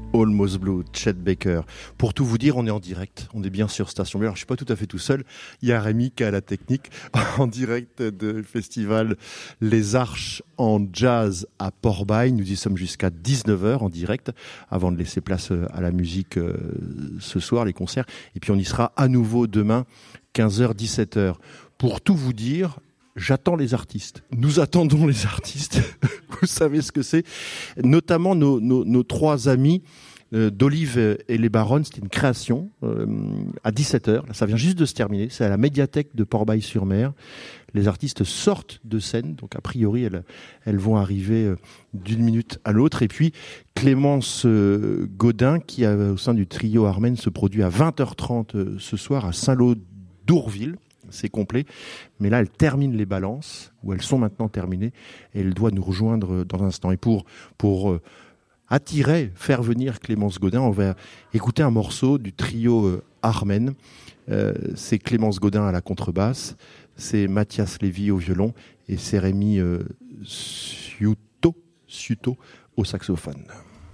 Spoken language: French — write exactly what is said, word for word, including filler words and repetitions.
Almost Blue, Chet Baker. Pour tout vous dire, on est en direct. On est bien sur Station Bleu. Alors, je suis pas tout à fait tout seul. Il y a Rémi qui a la technique en direct du festival Les Arches en jazz à Port-Bail. Nous y sommes jusqu'à dix-neuf heures en direct avant de laisser place à la musique euh, ce soir, les concerts. Et puis, on y sera à nouveau demain, quinze heures, dix-sept heures. Pour tout vous dire, j'attends les artistes. Nous attendons les artistes. Vous savez ce que c'est. Notamment nos, nos, nos trois amis euh, d'Olive et les Baronnes. C'était une création euh, à dix-sept heures. Là, ça vient juste de se terminer. C'est à la médiathèque de Port-Bail-sur-Mer. Les artistes sortent de scène. Donc, a priori, elles, elles vont arriver euh, d'une minute à l'autre. Et puis, Clémence euh, Godin, qui, a, au sein du trio Armen, se produit à vingt heures trente euh, ce soir à Saint-Lô d'Ourville. C'est complet, mais là elle termine les balances, ou elles sont maintenant terminées, et elle doit nous rejoindre dans un instant. Et pour, pour euh, attirer, faire venir Clémence Godin, on va écouter un morceau du trio euh, Armen. Euh, c'est Clémence Godin à la contrebasse, c'est Mathias Lévy au violon, et c'est Rémi euh, Ciuto, Ciuto au saxophone.